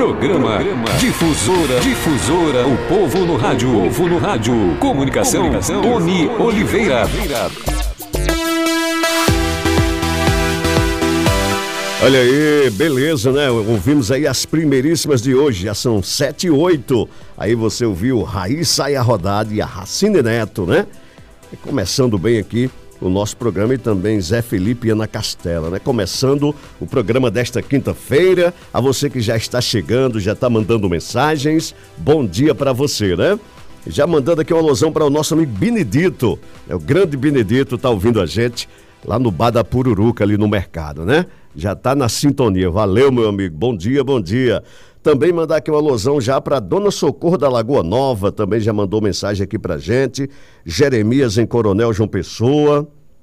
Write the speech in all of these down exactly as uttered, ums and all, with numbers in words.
Programa, Programa Difusora, Difusora, o povo no rádio, o povo no rádio. Comunicação, Comunicação Tony Oliveira. Olha aí, beleza, né? Ouvimos aí as primeiríssimas de hoje, já são sete e oito. Aí você ouviu Raíssa e a Rodada e a Racine Neto, né? E começando bem aqui o nosso programa, e também Zé Felipe e Ana Castela, né? Começando o programa desta quinta-feira. A você que já está chegando, já está mandando mensagens, bom dia para você, né? Já mandando aqui uma alusão para o nosso amigo Benedito, é o grande Benedito, tá ouvindo a gente lá no Bar da Pururuca, ali no mercado, né? Já tá na sintonia, valeu meu amigo, bom dia, bom dia. Também mandar aqui uma alusão já para Dona Socorro da Lagoa Nova, também já mandou mensagem aqui pra gente. Jeremias em Coronel João Pessoa.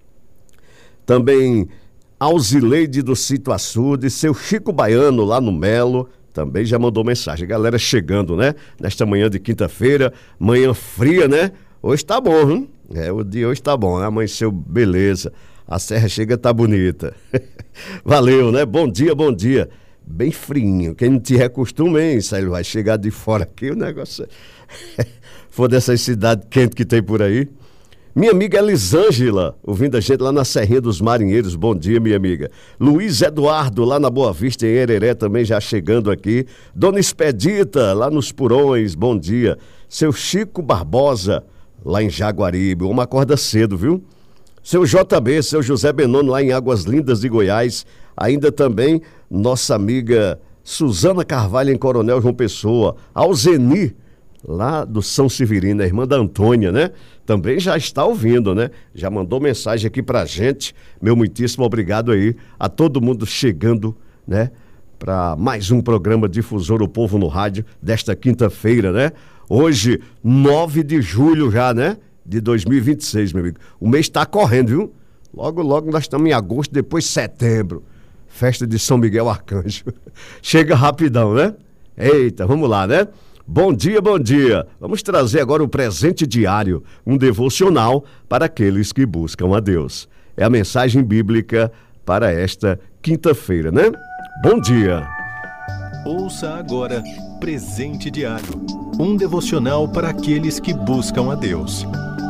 Também Alzileide do Sítio Açude, seu Chico Baiano lá no Melo, também já mandou mensagem. Galera chegando, né? Nesta manhã de quinta-feira, manhã fria, né? Hoje tá bom, hein? É, o dia hoje tá bom, né? Amanheceu beleza. A serra chega, tá bonita. Valeu, né? Bom dia, bom dia. Bem friinho. Quem não tiver costume, hein? Isso aí vai chegar de fora aqui, o negócio é... For dessas cidades quentes que tem por aí. Minha amiga Elisângela, ouvindo a gente lá na Serrinha dos Marinheiros. Bom dia, minha amiga. Luiz Eduardo, lá na Boa Vista, em Hereré, também já chegando aqui. Dona Expedita, lá nos Purões, bom dia. Seu Chico Barbosa, lá em Jaguaribe. Uma acorda cedo, viu? Seu J B, seu José Benoni, lá em Águas Lindas de Goiás. Ainda também nossa amiga Suzana Carvalho, em Coronel João Pessoa. Alzeni, lá do São Severino, a irmã da Antônia, né? Também já está ouvindo, né? Já mandou mensagem aqui pra gente. Meu muitíssimo obrigado aí a todo mundo chegando, né? Para mais um programa Difusor o Povo no Rádio desta quinta-feira, né? Hoje, nove de julho já, né? De dois mil e vinte e seis, meu amigo. O mês está correndo, viu? Logo, logo nós estamos em agosto, depois setembro. Festa de São Miguel Arcanjo. Chega rapidão, né? Eita, vamos lá, né? Bom dia, bom dia. Vamos trazer agora o presente diário, um devocional para aqueles que buscam a Deus. É a mensagem bíblica para esta quinta-feira, né? Bom dia. Ouça agora Presente Diário, um devocional para aqueles que buscam a Deus.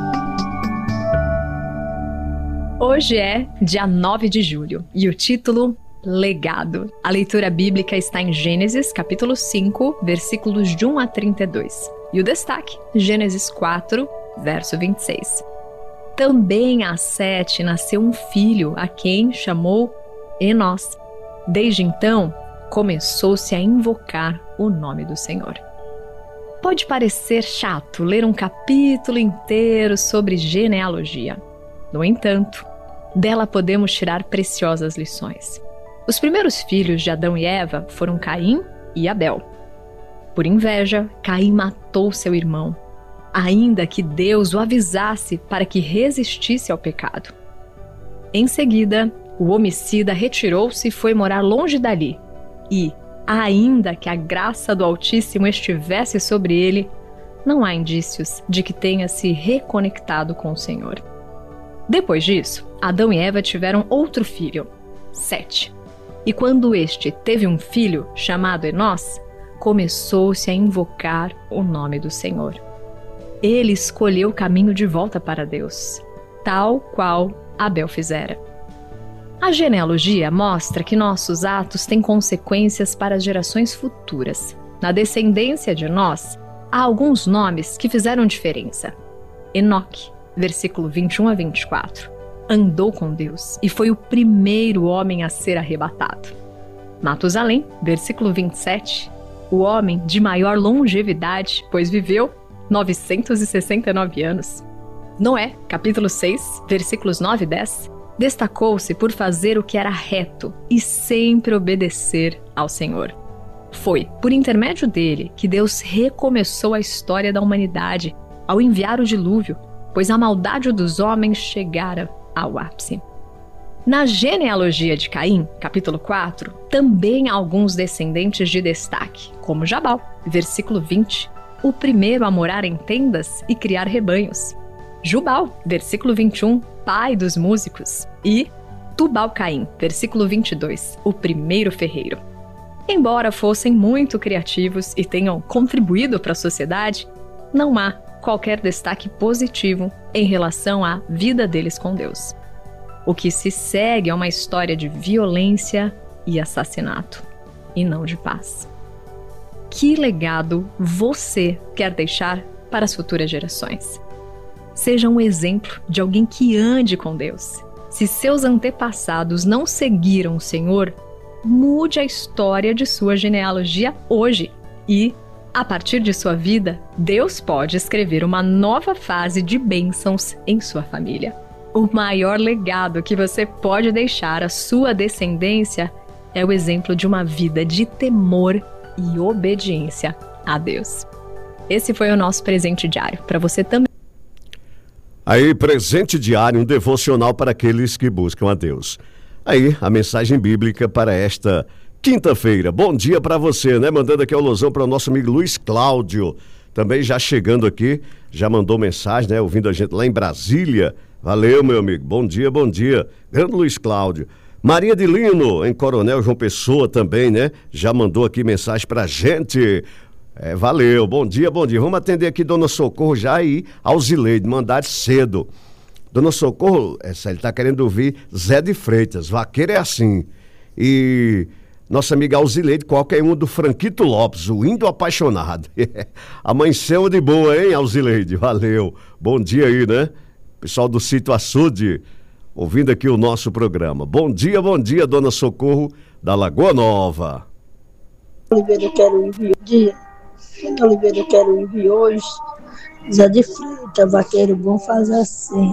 Hoje é dia nove de julho e o título, Legado. A leitura bíblica está em Gênesis, capítulo cinco, versículos de um a trinta e dois. E o destaque, Gênesis quatro, verso vinte e seis. Também a Sete nasceu um filho, a quem chamou Enós. Desde então, começou-se a invocar o nome do Senhor. Pode parecer chato ler um capítulo inteiro sobre genealogia. No entanto, dela podemos tirar preciosas lições. Os primeiros filhos de Adão e Eva foram Caim e Abel. Por inveja, Caim matou seu irmão, ainda que Deus o avisasse para que resistisse ao pecado. Em seguida, o homicida retirou-se e foi morar longe dali. E, ainda que a graça do Altíssimo estivesse sobre ele, não há indícios de que tenha se reconectado com o Senhor. Depois disso, Adão e Eva tiveram outro filho, Sete. E quando este teve um filho, chamado Enós, começou-se a invocar o nome do Senhor. Ele escolheu o caminho de volta para Deus, tal qual Abel fizera. A genealogia mostra que nossos atos têm consequências para as gerações futuras. Na descendência de Enós, há alguns nomes que fizeram diferença. Enoque, versículo vinte e um a vinte e quatro, andou com Deus e foi o primeiro homem a ser arrebatado. Matusalém, versículo vinte e sete, o homem de maior longevidade, pois viveu novecentos e sessenta e nove anos. Noé, capítulo seis, versículos nove e dez, destacou-se por fazer o que era reto e sempre obedecer ao Senhor. Foi por intermédio dele que Deus recomeçou a história da humanidade ao enviar o dilúvio, pois a maldade dos homens chegara ao ápice. Na genealogia de Caim, capítulo quatro, também há alguns descendentes de destaque, como Jabal, versículo vinte, o primeiro a morar em tendas e criar rebanhos. Jubal, versículo vinte e um, pai dos músicos. E Tubal-Caim, versículo vinte e dois, o primeiro ferreiro. Embora fossem muito criativos e tenham contribuído para a sociedade, não há qualquer destaque positivo em relação à vida deles com Deus. O que se segue é uma história de violência e assassinato, e não de paz. Que legado você quer deixar para as futuras gerações? Seja um exemplo de alguém que ande com Deus. Se seus antepassados não seguiram o Senhor, mude a história de sua genealogia hoje e, a partir de sua vida, Deus pode escrever uma nova fase de bênçãos em sua família. O maior legado que você pode deixar à sua descendência é o exemplo de uma vida de temor e obediência a Deus. Esse foi o nosso presente diário, para você também. Aí, presente diário, um devocional para aqueles que buscam a Deus. Aí, a mensagem bíblica para esta quinta-feira. Bom dia para você, né? Mandando aqui a alusão para o nosso amigo Luiz Cláudio. Também já chegando aqui, já mandou mensagem, né? Ouvindo a gente lá em Brasília. Valeu, meu amigo. Bom dia, bom dia. Grande Luiz Cláudio. Maria de Lino, em Coronel João Pessoa também, né? Já mandou aqui mensagem pra gente. É, valeu, bom dia, bom dia. Vamos atender aqui Dona Socorro já e Alzileide, mandar cedo. Dona Socorro, essa, ele tá querendo ouvir Zé de Freitas, vaqueiro é assim. E nossa amiga Alzileide, qualquer um do Franquito Lopes, o Índio Apaixonado. Amanheceu de boa, hein, Alzileide? Valeu. Bom dia aí, né? Pessoal do Sítio Açude, ouvindo aqui o nosso programa. Bom dia, bom dia, Dona Socorro, da Lagoa Nova. Oliveira, quero enviar dia. Oliveira, quero enviar hoje. Zé de Freitas, vaqueiro bom, faz assim.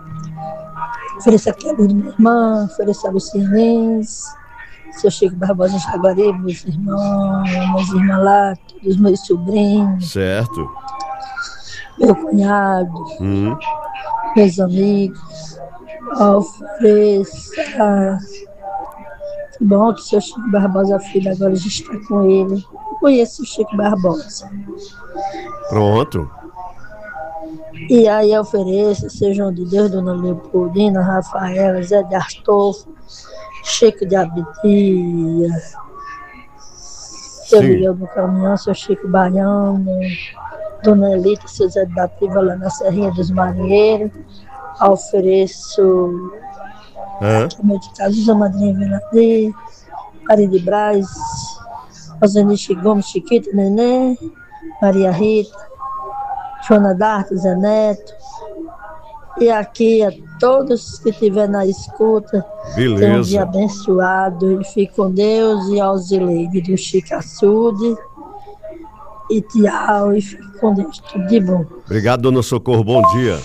Ofereça aquela de minha irmã, ofereça a Lucianense, seu Chico Barbosa Jaguari, meus irmãos, minhas irmãs lá, todos os meus sobrinhos. Certo. Meu cunhado, Hum. meus amigos. Ofereça. Que bom que o seu Chico Barbosa Filho agora já está com ele. Eu conheço o Chico Barbosa. Pronto. E aí eu ofereço, sejam de Deus, Dona Leopoldina, Rafaela, Zé de Artolfo, Chico de Abidia, seu Miguel do Caminhão, seu Chico Baiano, Dona Elita, seu Zé da Ativa lá na Serrinha dos Marinheiros. Ofereço Hã? meu de casa, Zé Madrinha Venadeira, Maria de Braz, Osaniche Gomes, Chiquita, Neném, Maria Rita, Joana D'Arco, Zé Neto, e aqui a todos que estiverem na escuta, Beleza. tenham um dia abençoado, e fique com Deus, e Alzileide do Chico Açude, e tchau, e fique com Deus, tudo de bom. Obrigado, Dona Socorro, bom dia.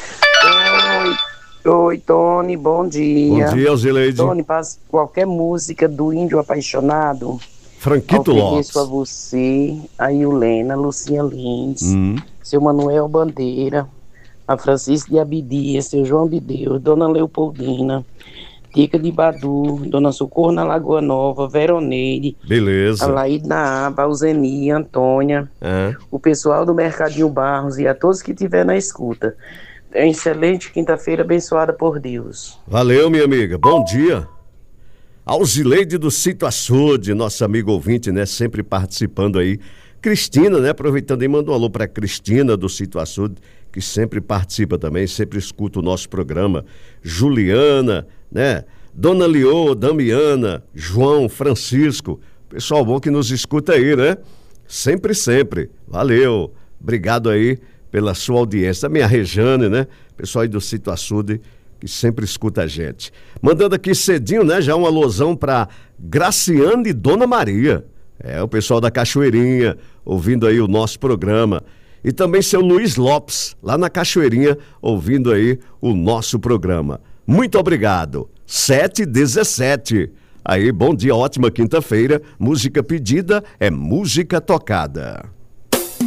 Oi, oi, Tony, bom dia. Bom dia, Alzileide. Tony, faz qualquer música do Índio Apaixonado. Franquito Lopes. Ofereço a você, a Iulena, Lucinha Lins, Hum. seu Manuel Bandeira, a Francisca de Abidia, seu João de Deus, Dona Leopoldina, Tica de Badu, Dona Socorro na Lagoa Nova, Veroneide, a Beleza. Laíde na Aba, Alzeni, Antônia, É. o pessoal do Mercadinho Barros e a todos que estiver na escuta. É excelente quinta-feira, abençoada por Deus. Valeu, minha amiga. Bom dia. Alzileide do Sítio Açude, nossa amiga ouvinte, né? Sempre participando aí. Cristina, né? Aproveitando aí, manda um alô para Cristina do Sítio Açude, que sempre participa também, sempre escuta o nosso programa. Juliana, né? Dona Liô, Damiana, João, Francisco. Pessoal bom que nos escuta aí, né? Sempre, sempre. Valeu. Obrigado aí pela sua audiência. A minha Rejane, né? Pessoal aí do Sítio Açude, que sempre escuta a gente. Mandando aqui cedinho, né? Já uma alusão para Graciane e Dona Maria. É, o pessoal da Cachoeirinha, ouvindo aí o nosso programa. E também seu Luiz Lopes, lá na Cachoeirinha, ouvindo aí o nosso programa. Muito obrigado. sete e dezessete. Aí, bom dia, ótima quinta-feira. Música pedida é música tocada.